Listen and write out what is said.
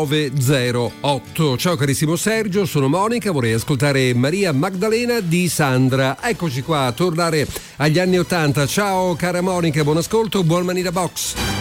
908. Ciao carissimo Sergio, sono Monica, vorrei ascoltare Maria Maddalena di Sandra. Eccoci qua, a tornare agli anni 80. Ciao cara Monica, buon ascolto, buon Manila Box.